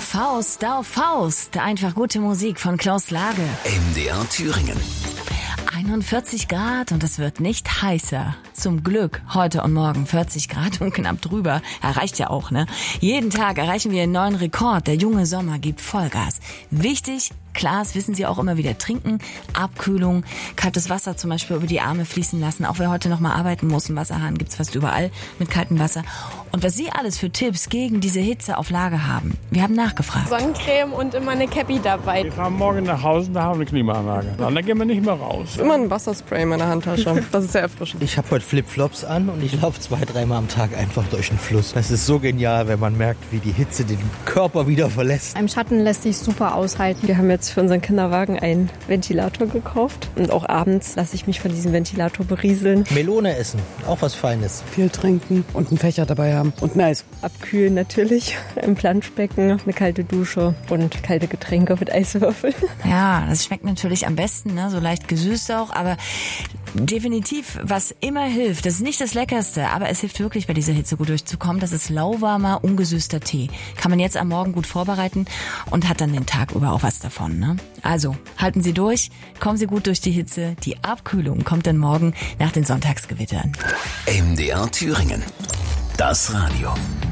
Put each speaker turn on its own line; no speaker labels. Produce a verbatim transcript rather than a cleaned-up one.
Faust auf Faust. Einfach gute Musik von Klaus Lage.
M D R Thüringen.
einundvierzig Grad und es wird nicht heißer. Zum Glück heute und morgen vierzig Grad und knapp drüber. Erreicht ja auch, ne? Jeden Tag erreichen wir einen neuen Rekord. Der junge Sommer gibt Vollgas. Wichtig, klar, das wissen Sie auch immer wieder, trinken, Abkühlung, kaltes Wasser zum Beispiel über die Arme fließen lassen. Auch wer heute noch mal arbeiten muss, einen Wasserhahn gibt's fast überall mit kaltem Wasser. Und was Sie alles für Tipps gegen diese Hitze auf Lager haben, wir haben nachgefragt.
Sonnencreme und immer eine Cappy dabei.
Wir fahren morgen nach Hause und da haben wir eine Klimaanlage. Dann gehen wir nicht mehr raus.
Immer ein Wasserspray in meiner Handtasche. Das ist sehr erfrischend.
Ich habe heute Flipflops an und ich laufe zwei, dreimal am Tag einfach durch den Fluss. Das ist so genial, wenn man merkt, wie die Hitze den Körper wieder verlässt.
Im Schatten lässt sich super aushalten.
Wir haben jetzt für unseren Kinderwagen einen Ventilator gekauft. Und auch abends lasse ich mich von diesem Ventilator berieseln.
Melone essen, auch was Feines.
Viel trinken und einen Fächer dabei haben und ein Eis.
Abkühlen natürlich im Planschbecken, eine kalte Dusche und kalte Getränke mit Eiswürfeln.
Ja, das schmeckt natürlich am besten, ne? So leicht gesüßt auch, aber definitiv, was immer hilft, das ist nicht das Leckerste, aber es hilft wirklich bei dieser Hitze gut durchzukommen, das ist lauwarmer, ungesüßter Tee. Kann man jetzt am Morgen gut vorbereiten und hat dann den Tag über auch was davon, ne? Also, halten Sie durch, kommen Sie gut durch die Hitze, die Abkühlung kommt dann morgen nach den Sonntagsgewittern.
M D R Thüringen. Das Radio.